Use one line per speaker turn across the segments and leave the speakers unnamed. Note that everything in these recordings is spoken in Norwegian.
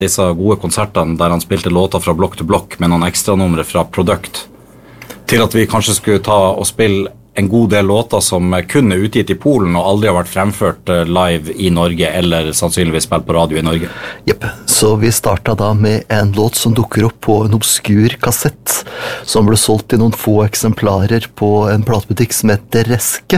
disse gode konsertene der han spilte låter fra blokk til blokk med noen ekstra numre fra Product, til at vi kanskje skulle ta og spille en god del låter som kun utgitt i Polen og aldri har vært fremført live i Norge, eller sannsynligvis spilt på radio i Norge.
Jepp, så vi startet da med en låt som dukker opp på en obskur kassett, som ble solgt i noen få eksemplarer på en platebutikk som heter Reske.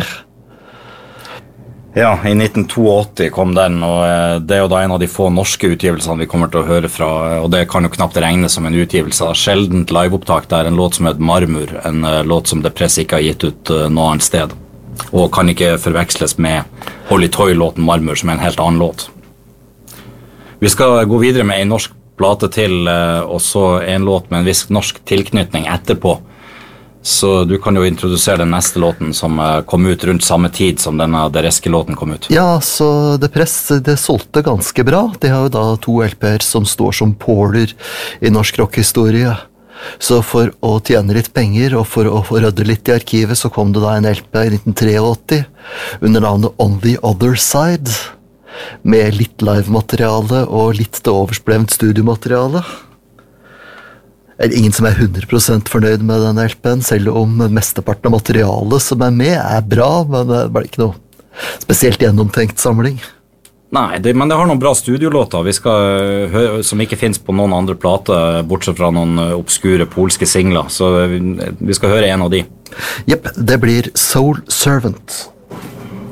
Ja, i 1982 kom den, og det er jo da en av de få norske utgivelsene vi kommer til å høre fra, og det kan jo knapt regnes som en utgivelse. Sjeldent liveopptak der, en låt som heter Marmor, en låt som The Press ikke har gitt ut noe annet sted, og kan ikke forveksles med Holly Toy-låten Marmor, som er en helt annen låt. Vi skal gå videre med en norsk plate til, og så en låt med en viss norsk tilknytning etterpå. Så du kan jo introdusere den neste låten som kom ut rundt samme tid som denne Dereske-låten kom ut.
Ja, så The Press, det solgte ganske bra. De har jo da 2 LP-er som står som påler i norsk rockhistorie. Så for å tjene litt penger og for å få rødde litt i arkivet, så kom det da en LP i 1983 under navnet On the Other Side, med litt live-materiale og litt det oversplevnt studiomateriale. Det er ingen som er 100% fornøyd med denne LP-en, selv om mesteparten av materialet som er med er bra, men det er ikke noe spesielt gjennomtenkt samling.
Nei, men det har noen bra studiolåter vi skal høre, som ikke finnes på noen andre plater, bortsett fra noen obskure polske singler, så vi skal høre en av de.
Jepp, det blir Soul Servant.